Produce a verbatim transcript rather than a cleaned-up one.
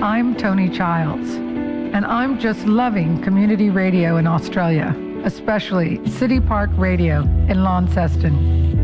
I'm Tony Childs, and I'm just loving community radio in Australia, especially City Park Radio in Launceston.